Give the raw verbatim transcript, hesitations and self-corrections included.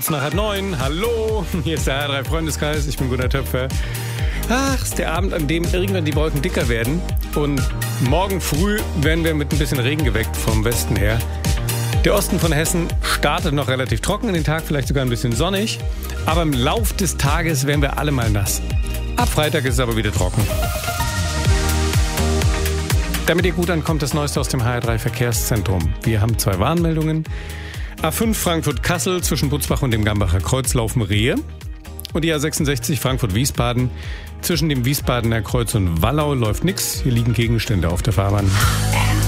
kurz nach halb neun. Hallo, hier ist der H R drei Freundeskreis. Ich bin Gunnar Töpfer. Ach, ist der Abend, an dem irgendwann die Wolken dicker werden. Und morgen früh werden wir mit ein bisschen Regen geweckt vom Westen her. Der Osten von Hessen startet noch relativ trocken in den Tag, vielleicht sogar ein bisschen sonnig. Aber im Lauf des Tages werden wir alle mal nass. Ab Freitag ist es aber wieder trocken. Damit ihr gut ankommt, das Neueste aus dem H R drei Verkehrszentrum. Wir haben zwei Warnmeldungen. A fünf Frankfurt-Kassel zwischen Butzbach und dem Gambacher Kreuz laufen Rehe. Und die A sechsundsechzig Frankfurt-Wiesbaden zwischen dem Wiesbadener Kreuz und Wallau läuft nix. Hier liegen Gegenstände auf der Fahrbahn.